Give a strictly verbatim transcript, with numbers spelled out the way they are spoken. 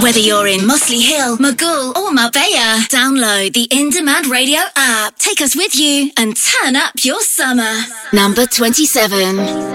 Whether you're in Mossley Hill, Maghull or Marbella, download the In Demand Radio app. Take us with you and turn up your summer. Number twenty-seven.